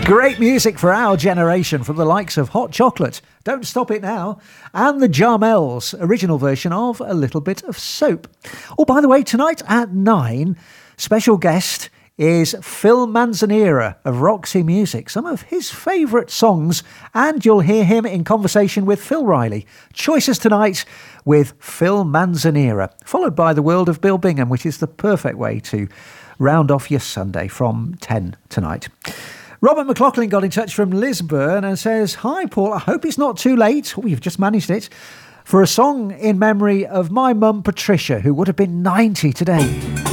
Great music for our generation from the likes of Hot Chocolate, Don't Stop It Now, and the Jarmels' original version of A Little Bit of Soap. Oh, by the way, tonight at 9, special guest is Phil Manzanera of Roxy Music, some of his favourite songs, and you'll hear him in conversation with Phil Riley. Choices tonight with Phil Manzanera, followed by The World of Bill Bingham, which is the perfect way to round off your Sunday from 10 tonight. Robert McLaughlin got in touch from Lisburn and says, "Hi Paul, I hope it's not too late," you've just managed it, "for a song in memory of my mum Patricia, who would have been 90 today."